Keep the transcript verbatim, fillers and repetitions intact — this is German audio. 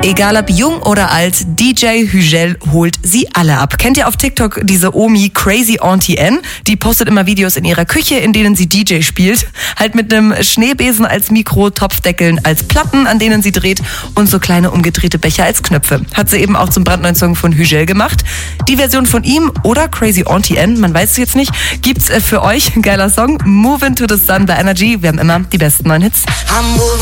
Egal ob jung oder alt, D J Hügel holt sie alle ab. Kennt ihr auf TikTok diese Omi Crazy Auntie N? Die postet immer Videos in ihrer Küche, in denen sie D J spielt. Halt mit einem Schneebesen als Mikro, Topfdeckeln als Platten, an denen sie dreht und so kleine umgedrehte Becher als Knöpfe. Hat sie eben auch zum brandneuen Song von Hügel gemacht. Die Version von ihm oder Crazy Auntie N, man weiß es jetzt nicht, gibt's für euch. Ein geiler Song. Move into the Sun bei Energy. Wir haben immer die besten neuen Hits.